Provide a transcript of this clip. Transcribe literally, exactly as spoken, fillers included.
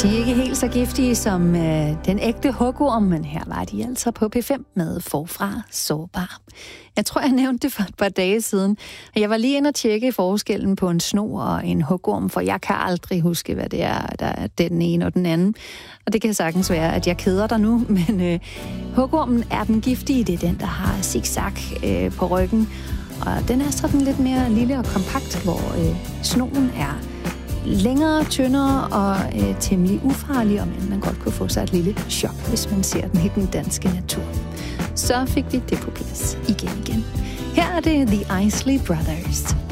De er ikke helt så giftige som øh, den ægte hugorm, men her var de altså på P fem med Forfra Sårbar. Jeg tror, jeg nævnte det for et par dage siden. Jeg var lige inde og tjekke forskellen på en sno og en hugorm, for jeg kan aldrig huske, hvad det er, der er den ene og den anden. Og det kan sagtens være, at jeg keder dig nu, men øh, hugormen er den giftige. Det er den, der har zigzag øh, på ryggen. Og den er sådan lidt mere lille og kompakt, hvor øh, snoen er længere, tyndere og øh, temmelig ufarlig, og man godt kunne få sig et lille chok, hvis man ser den i den danske natur. Så fik vi det på plads igen igen. Her er det The Isley Brothers.